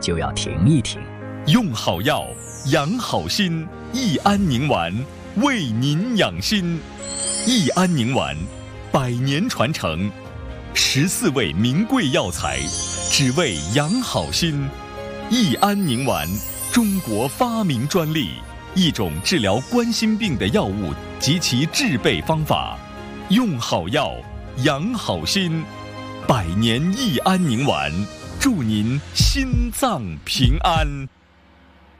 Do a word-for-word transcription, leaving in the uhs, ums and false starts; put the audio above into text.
就要停一停。 用好药，养好心，益安宁丸为您养心。益安宁丸，百年传承，十四味名贵药材，只为养好心。益安宁丸，中国发明专利，一种治疗冠心病的药物及其制备方法。用好药，养好心，百年益安宁丸，祝您心脏平安。